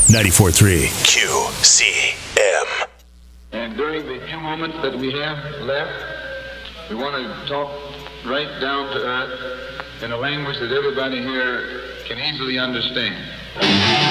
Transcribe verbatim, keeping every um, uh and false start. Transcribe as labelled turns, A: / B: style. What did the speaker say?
A: ninety-four point three Q C M.
B: And during the few moments that we have left, we want to talk right down to earth in a language that everybody here can easily understand.